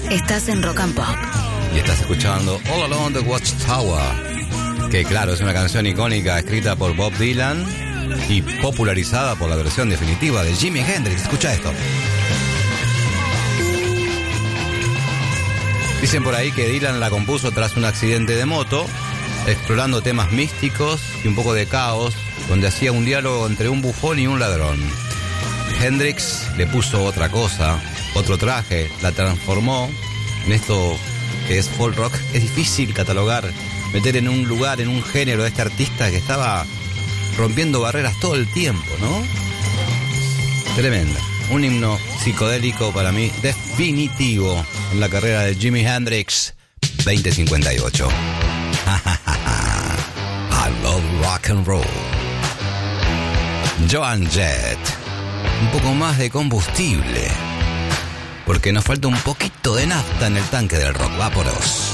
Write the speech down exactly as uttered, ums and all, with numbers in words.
Estás en Rock and Pop. Y estás escuchando All Along the Watchtower, que claro, es una canción icónica escrita por Bob Dylan y popularizada por la versión definitiva de Jimi Hendrix. Escucha esto. Dicen por ahí que Dylan la compuso tras un accidente de moto, explorando temas místicos y un poco de caos, donde hacía un diálogo entre un bufón y un ladrón. Hendrix le puso otra cosa, otro traje, la transformó en esto que es folk rock. Es difícil catalogar, meter en un lugar, en un género de este artista que estaba rompiendo barreras todo el tiempo, ¿no? Tremenda. Un himno psicodélico para mí definitivo en la carrera de Jimi Hendrix veinte cincuenta y ocho. I love rock and roll. Joan Jett. Un poco más de combustible, porque nos falta un poquito de nafta en el tanque del rock. Vámonos.